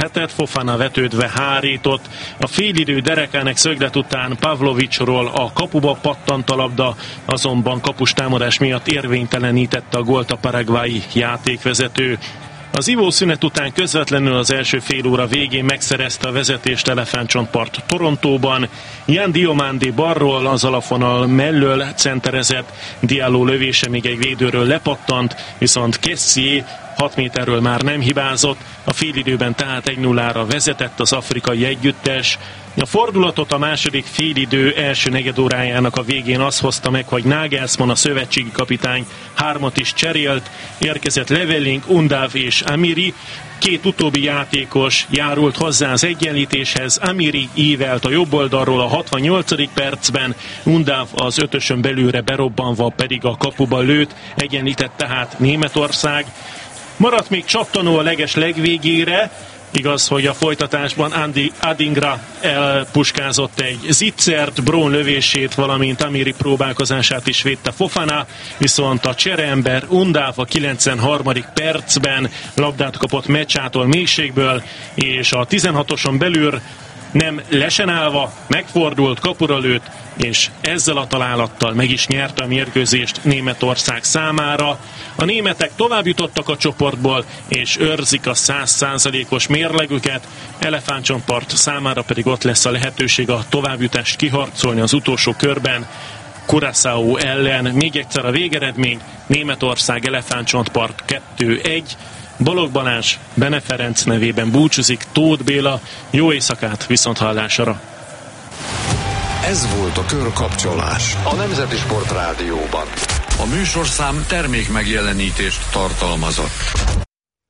hetet, Fofana vetődve hárított. A félidő derekánek szöglet után Pavlovicsról a kapuba pattant a labda, azonban kapus támadás miatt érvénytelenítette a gólt a paraguayi játékvezető. Az ivószünet után közvetlenül az első fél óra végén megszerezte a vezetést Elefántcsontpart Torontóban. Jan Diomandi balról az alapvonal mellől centerezett, Diallo lövése még egy védőről lepattant, viszont Kessié 6 méterről már nem hibázott, a félidőben tehát 1-0-ra vezetett az afrikai együttes. A fordulatot a második félidő első negyedórájának a végén az hozta meg, hogy Nagelsmann, a szövetségi kapitány 3-at is cserélt, érkezett Leveling, Undav és Amiri. Két utóbbi játékos járult hozzá az egyenlítéshez, Amiri ívelt a jobb oldalról a 68. percben, Undav az ötösön belülre berobbanva pedig a kapuba lőtt, egyenlített tehát Németország. Maradt még csattanó a legvégére, igaz, hogy a folytatásban Andy Adingra elpuskázott egy zicsert, Braun lövését, valamint Amiri próbálkozását is védte Fofana, viszont a csereember Undav a 93. percben labdát kapott Meccsától mélységből, és a 16-oson belül nem lesen állva, megfordult, kapura lőtt, és ezzel a találattal meg is nyerte a mérkőzést Németország számára. A németek tovább jutottak a csoportból, és őrzik a 100%-os mérlegüket, Elefántcsontpart számára pedig ott lesz a lehetőség a továbbjutást kiharcolni az utolsó körben Curaçao ellen. Még egyszer a végeredmény: Németország Elefántcsontpart 2-1. Balogh Balázs, Bene Ferenc nevében búcsúzik Tóth Béla. Jó éjszakát, viszonthallásra! Ez volt a Körkapcsolás a Nemzeti Sport Rádióban. A műsorszám termék megjelenítést tartalmazott.